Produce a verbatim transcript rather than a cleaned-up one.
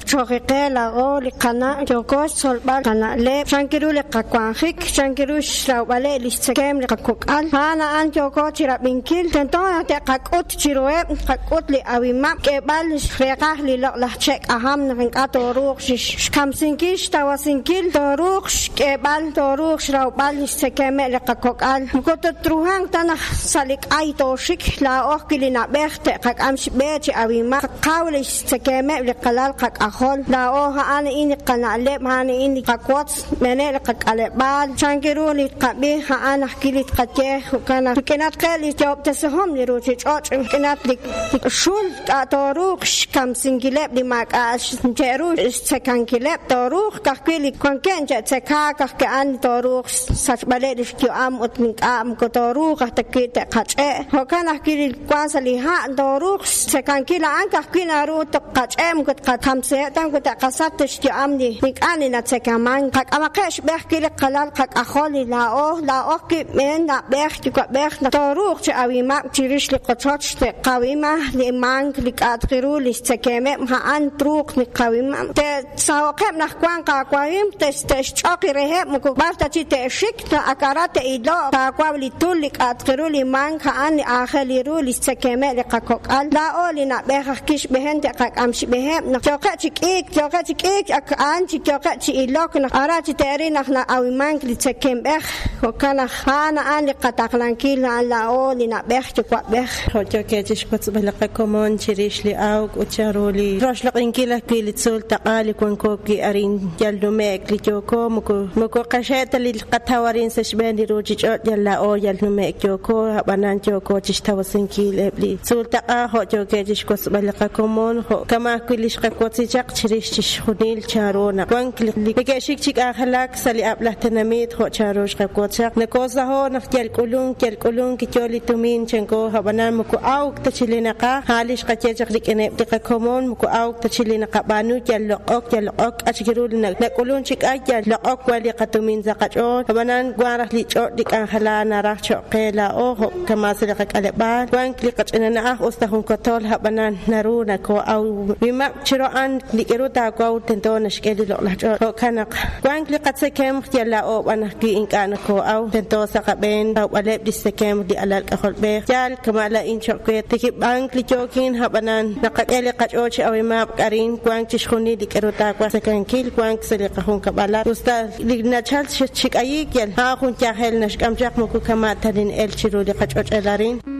choqela o liqana yoko solbal kana le chankiru le qakwanjik chankiru shrawale listekem le qakokal ana an yoko chirabinkil tentona te qakut chiroe qakut li awima kebal reqah li la chek aham nqato ruq kamsinkish tawasinkil toruq kebal toruq shrawbal listekem le qakokal koto truhang tanah salik ay toshik la okilina berte qakamsh beti awima qawle listekem le qalal qak ahol la oha ana ini qanale ana ini qakwat menel qaqalebal chankiru li qabi ha ana kilit qate kana kenat qali job tasahum li ruti choch kenat li shul toruq kam singileb li maqash jeru sekankileb toruq qaqili konken je seka qaq an toruq sachbale li am utmin am ko toruq takit qache ho kana kili kwasali ha toruq sekankila an qaqina ru taqachem ko qamse tan ko taqasat ti amni nik ani na tsekaman qaq amaqesh behki li qalal qaq akholi la o la o ki men na behki ko beh na toruq ti awima tirish li qotot te qawima li mang li qatqiru li tsekeme ha an truq ni qawima te sawqem na kwan qa qawim te stashqi rehe mko barta ti te shik ta akarate ido ta qawli tul li qatqiru li mang ha an akhali ru li tsekeme li qaqok al la o li na beh kish behen te qaq amshi behem na toqati ik toqati ik ak anti toqati ilok na arati teri na awiman li tsekem beh ko kana khana an li qataqlan kila la o li na beh ti kwa beh hoja ke tishpat balqa komon chirish li au ucharoli rosh laqin kila kili tsul taqali kun ko ki arin jaldu mek li joko muko muko qashata li qatawarin sashbani roji yalla o jaldu mek joko banan joko tishtawasin kil li tsul taqa hoja ke tishpat balqa komon ho kama kilish qaqwati chaq chirish tish khudil charona kwank li ke shik chik akhlak sali ablah tanamit ho charosh qaqwatsak nakoza ho nafjal kulun kel kulun ki choli tumin chenko habanan muko au tachilina qa halish qachechak dikene dika komon muko au tachilina qa banu jallo ok jallo ok achgirul na kulun chik ajal lo ok wali qatumin zaqacho habanan gwarah li chot dik akhlana rah choqela o ho kama sali qaqalba kwank li qachina na ah ustahun kotol habanan naruna ko au bima chiro an likiru ta ko tentona shkeli lo la ho kana kwank li qatsekem yalla o bana ki inkana ko au tento saqaben au aleb disekem di alal qol be jal kamala in chokwe tiki bank li chokin habanan naqele qachochi aw ma qarin kwank chishkhuni likiru ta ko sekan kil kwank seli qahun kabala usta ligna chal chik ayik yal ha khun chahel nashkam jak muku kama tadin el chiru li qachoch elarin